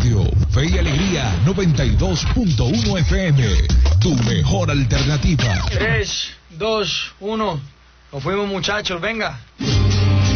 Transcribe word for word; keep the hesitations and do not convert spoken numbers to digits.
Radio, Fe y Alegría noventa y dos punto uno F M, tu mejor alternativa. tres, dos, uno, nos fuimos muchachos, venga.